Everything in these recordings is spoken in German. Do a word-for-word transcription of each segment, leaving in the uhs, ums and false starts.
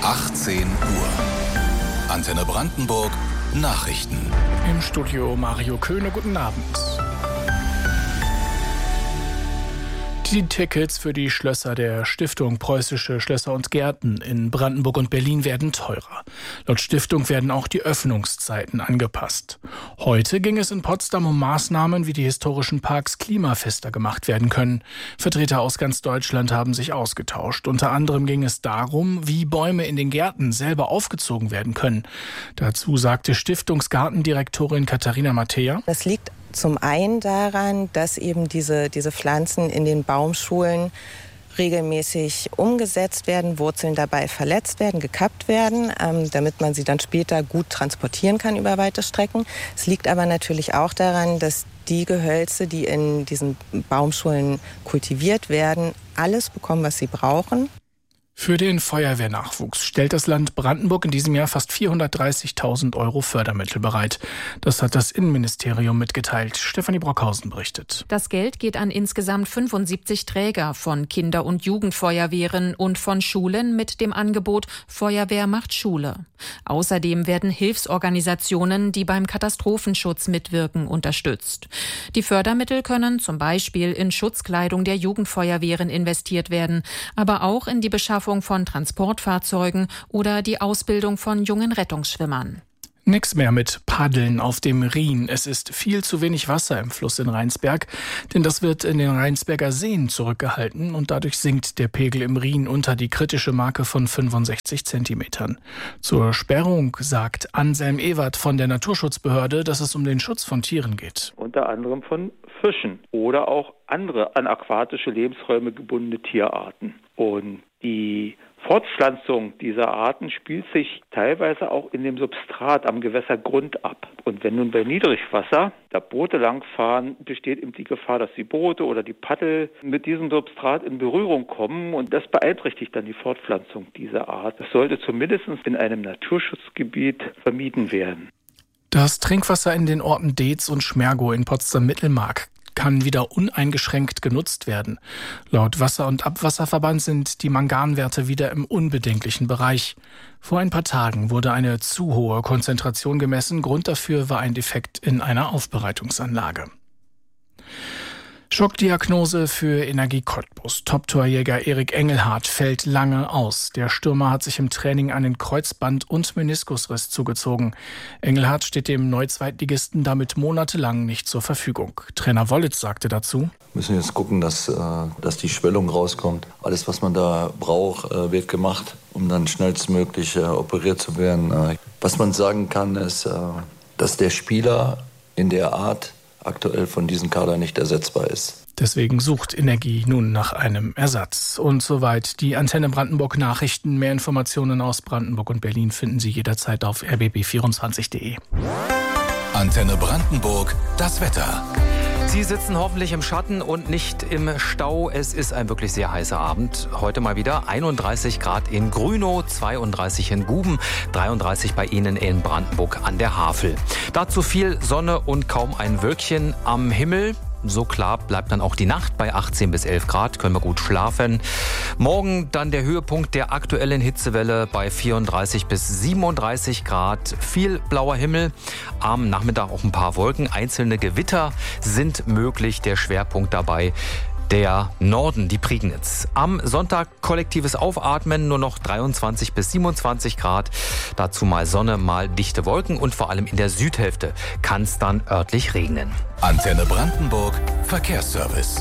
achtzehn Uhr. Antenne Brandenburg Nachrichten. Im Studio Mario Köhne, guten Abend. Die Tickets für die Schlösser der Stiftung Preußische Schlösser und Gärten in Brandenburg und Berlin werden teurer. Laut Stiftung werden auch die Öffnungszeiten angepasst. Heute ging es in Potsdam um Maßnahmen, wie die historischen Parks klimafester gemacht werden können. Vertreter aus ganz Deutschland haben sich ausgetauscht. Unter anderem ging es darum, wie Bäume in den Gärten selber aufgezogen werden können. Dazu sagte Stiftungsgartendirektorin Katharina Mattea: Das liegt zum einen daran, dass eben diese, diese Pflanzen in den Baumschulen regelmäßig umgesetzt werden, Wurzeln dabei verletzt werden, gekappt werden, ähm, damit man sie dann später gut transportieren kann über weite Strecken. Es liegt aber natürlich auch daran, dass die Gehölze, die in diesen Baumschulen kultiviert werden, alles bekommen, was sie brauchen. Für den Feuerwehrnachwuchs stellt das Land Brandenburg in diesem Jahr fast vierhundertdreißigtausend Euro Fördermittel bereit. Das hat das Innenministerium mitgeteilt. Stefanie Brockhausen berichtet. Das Geld geht an insgesamt fünfundsiebzig Träger von Kinder- und Jugendfeuerwehren und von Schulen mit dem Angebot Feuerwehr macht Schule. Außerdem werden Hilfsorganisationen, die beim Katastrophenschutz mitwirken, unterstützt. Die Fördermittel können zum Beispiel in Schutzkleidung der Jugendfeuerwehren investiert werden, aber auch in die Beschaffung von Transportfahrzeugen oder die Ausbildung von jungen Rettungsschwimmern. Nix mehr mit Paddeln auf dem Rhin. Es ist viel zu wenig Wasser im Fluss in Rheinsberg, denn das wird in den Rheinsberger Seen zurückgehalten und dadurch sinkt der Pegel im Rhin unter die kritische Marke von fünfundsechzig Zentimetern. Zur Sperrung sagt Anselm Ewert von der Naturschutzbehörde, dass es um den Schutz von Tieren geht. Unter anderem von Fischen oder auch andere an aquatische Lebensräume gebundene Tierarten. Und die Fortpflanzung dieser Arten spielt sich teilweise auch in dem Substrat am Gewässergrund ab. Und wenn nun bei Niedrigwasser da Boote langfahren, besteht eben die Gefahr, dass die Boote oder die Paddel mit diesem Substrat in Berührung kommen. Und das beeinträchtigt dann die Fortpflanzung dieser Art. Das sollte zumindest in einem Naturschutzgebiet vermieden werden. Das Trinkwasser in den Orten Deetz und Schmergow in Potsdam-Mittelmark kann wieder uneingeschränkt genutzt werden. Laut Wasser- und Abwasserverband sind die Manganwerte wieder im unbedenklichen Bereich. Vor ein paar Tagen wurde eine zu hohe Konzentration gemessen. Grund dafür war ein Defekt in einer Aufbereitungsanlage. Schockdiagnose für Energie Cottbus. Top-Torjäger Erik Engelhardt fällt lange aus. Der Stürmer hat sich im Training einen Kreuzband- und Meniskusriss zugezogen. Engelhardt steht dem Neu-Zweitligisten damit monatelang nicht zur Verfügung. Trainer Wollitz sagte dazu: Wir müssen jetzt gucken, dass, dass die Schwellung rauskommt. Alles, was man da braucht, wird gemacht, um dann schnellstmöglich operiert zu werden. Was man sagen kann, ist, dass der Spieler in der Art aktuell von diesem Kader nicht ersetzbar ist. Deswegen sucht Energie nun nach einem Ersatz. Und soweit die Antenne Brandenburg Nachrichten. Mehr Informationen aus Brandenburg und Berlin finden Sie jederzeit auf r b b vierundzwanzig punkt de. Antenne Brandenburg, das Wetter. Sie sitzen hoffentlich im Schatten und nicht im Stau. Es ist ein wirklich sehr heißer Abend. Heute mal wieder einunddreißig Grad in Grünow, zweiunddreißig in Guben, dreiunddreißig bei Ihnen in Brandenburg an der Havel. Dazu viel Sonne und kaum ein Wölkchen am Himmel. So klar bleibt dann auch die Nacht bei achtzehn bis elf Grad, können wir gut schlafen. Morgen dann der Höhepunkt der aktuellen Hitzewelle bei vierunddreißig bis siebenunddreißig Grad. Viel blauer Himmel, am Nachmittag auch ein paar Wolken. Einzelne Gewitter sind möglich, der Schwerpunkt dabei der Norden, die Prignitz. Am Sonntag kollektives Aufatmen, nur noch dreiundzwanzig bis siebenundzwanzig Grad. Dazu mal Sonne, mal dichte Wolken und vor allem in der Südhälfte kann es dann örtlich regnen. Antenne Brandenburg, Verkehrsservice.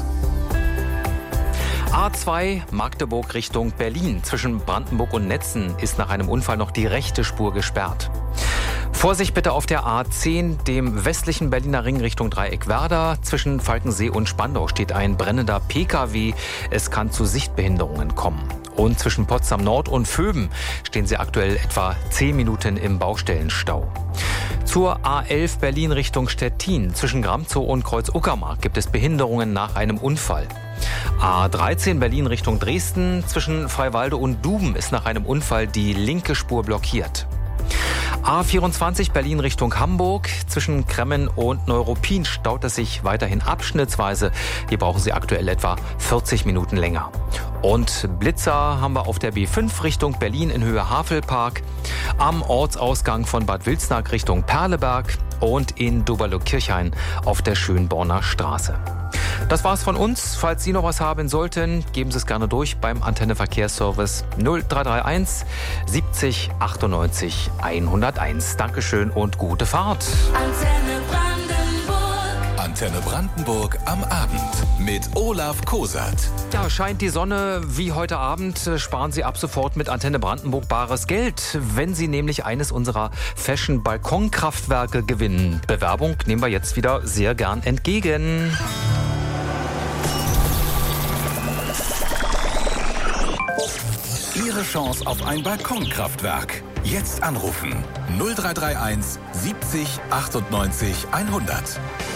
A zwei Magdeburg Richtung Berlin. Zwischen Brandenburg und Netzen ist nach einem Unfall noch die rechte Spur gesperrt. Vorsicht bitte auf der A zehn, dem westlichen Berliner Ring Richtung Dreieck-Werder. Zwischen Falkensee und Spandau steht ein brennender P K W. Es kann zu Sichtbehinderungen kommen. Und zwischen Potsdam Nord und Vöben stehen Sie aktuell etwa zehn Minuten im Baustellenstau. Zur A elf Berlin Richtung Stettin. Zwischen Gramzow und Kreuz-Uckermark gibt es Behinderungen nach einem Unfall. A dreizehn Berlin Richtung Dresden. Zwischen Freiwalde und Duben ist nach einem Unfall die linke Spur blockiert. A vierundzwanzig Berlin Richtung Hamburg. Zwischen Kremmen und Neuruppin staut es sich weiterhin abschnittsweise. Hier brauchen Sie aktuell etwa vierzig Minuten länger. Und Blitzer haben wir auf der B fünf Richtung Berlin in Höhe Havelpark, am Ortsausgang von Bad Wilsnack Richtung Perleberg und in Doberlo-Kirchhain auf der Schönborner Straße. Das war's von uns. Falls Sie noch was haben sollten, geben Sie es gerne durch beim Antenne Verkehrsservice null drei drei eins siebzig achtundneunzig hunderteins. Dankeschön und gute Fahrt. Antenne Brandenburg. Antenne Brandenburg am Abend mit Olaf Kosat. Ja, scheint die Sonne wie heute Abend, sparen Sie ab sofort mit Antenne Brandenburg bares Geld, wenn Sie nämlich eines unserer Fashion-Balkonkraftwerke gewinnen. Bewerbung nehmen wir jetzt wieder sehr gern entgegen. Ihre Chance auf ein Balkonkraftwerk. Jetzt anrufen null drei drei eins siebzig achtundneunzig hundert.